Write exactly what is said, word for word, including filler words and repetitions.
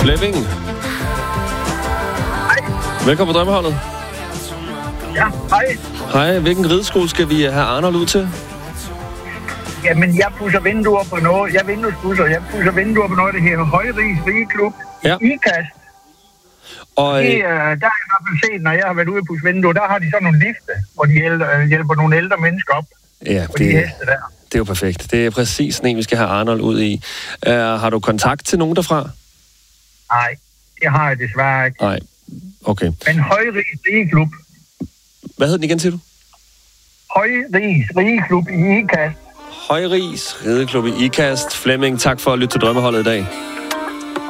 Flemming. Hej. Velkommen på Drømmeholdet. Ja, hej. Hej, hvilken rideskole skal vi have Arnold ud til? Jamen, jeg pusser vinduer på noget. Jeg vinduespusser. Jeg pusser vinduer på noget, det her Højrigs Rigeklub Ja. i IKAST. Og Det, øh, øh, der har jeg i hvert fald set, når jeg har været ude og pusse vinduer, der har de sådan nogle lifte, hvor de hjælper, hjælper nogle ældre mennesker op. ja, Og de det, heste der. det er jo perfekt. Det er præcis sådan en, vi skal have Arnold ud i. Uh, har du kontakt til nogen derfra? Nej, det har jeg desværre ikke. Nej. Okay. Men Højrigs Rigeklub. Hvad hed den igen, siger du? Højrigs Rigeklub i IKAST. Højris Rideklub i IKAST. Flemming, tak for at lytte til Drømmeholdet i dag.